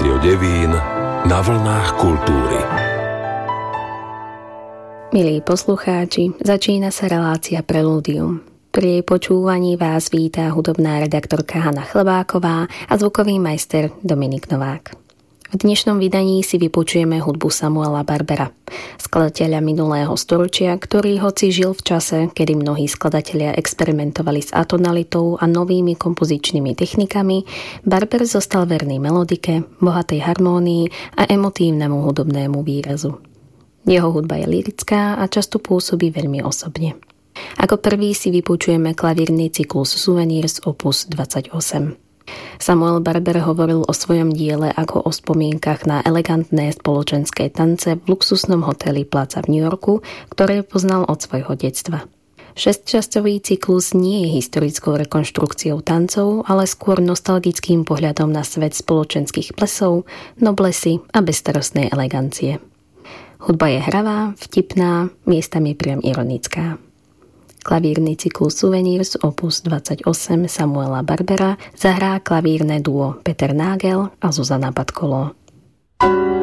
Rádio Devín na vlnách kultúry. Milí poslucháči, začína sa relácia Prelúdium. Pri jej počúvaní vás vítá hudobná redaktorka Hana Chlebáková a zvukový majster Dominik Novák. V dnešnom vydaní si vypočujeme hudbu Samuela Barbera, skladateľa minulého storočia, ktorý hoci žil v čase, kedy mnohí skladatelia experimentovali s atonalitou a novými kompozičnými technikami, Barber zostal verný melodike, bohatej harmónii a emotívnemu hudobnému výrazu. Jeho hudba je lyrická a často pôsobí veľmi osobne. Ako prvý si vypočujeme klavírny cyklus Souvenirs opus 28. Samuel Barber hovoril o svojom diele ako o spomienkach na elegantné spoločenské tance v luxusnom hoteli Plaza v New Yorku, ktoré poznal od svojho detstva. Šesťčasťový cyklus nie je historickou rekonštrukciou tancov, ale skôr nostalgickým pohľadom na svet spoločenských plesov, noblesy a bezstarostnej elegancie. Hudba je hravá, vtipná, miestami priam ironická. Klavírny cyklus Souvenirs opus 28 Samuela Barbera zahrá klavírne duo Peter Nagel a Zuzana Badkolo.